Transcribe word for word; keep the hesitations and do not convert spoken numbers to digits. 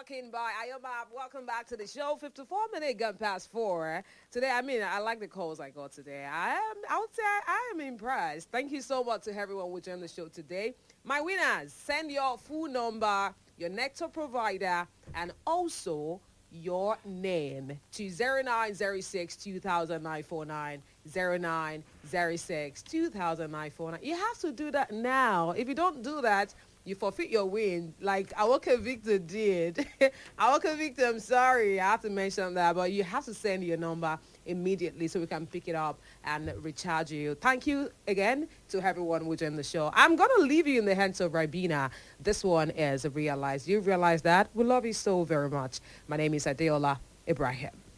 walking by. Ayoma, welcome back to the show. fifty-four minute gun past four. Today, I mean, I like the calls I got today. I am, I would say I am impressed. Thank you so much to everyone who joined the show today. My winners, send your full number, your nectar provider, and also your name to zero nine zero six two thousand nine four nine, zero nine zero six two thousand nine four nine. You have to do that now. If you don't do that, you forfeit your win, like Awoke Victor did. Awoke Victor, I'm sorry, I have to mention that, but you have to send your number immediately so we can pick it up and recharge you. Thank you again to everyone who joined the show. I'm going to leave you in the hands of Ribina. This one is Realize. You realize that? We love you so very much. My name is Adeola Ibrahim.